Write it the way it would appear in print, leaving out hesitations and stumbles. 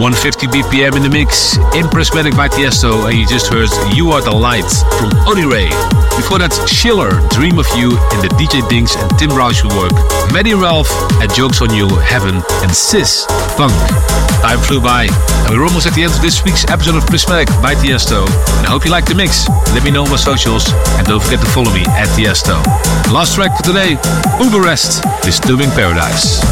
150 BPM in the mix, in Prismatic by Tiesto, and you just heard You Are the Light from Oni Ray. Before that, Schiller, Dream of You in the DJ Dinks and Tim Roush work, Maddie Ralph and Jokes on You, Heaven, and Sis, Funk. Time flew by, and we're almost at the end of this week's episode of Prismatic by Tiesto, and I hope you liked the mix. Let me know on my socials, and don't forget to follow me at Tiesto. Last track for today, Uber Rest, Disturbing Paradise.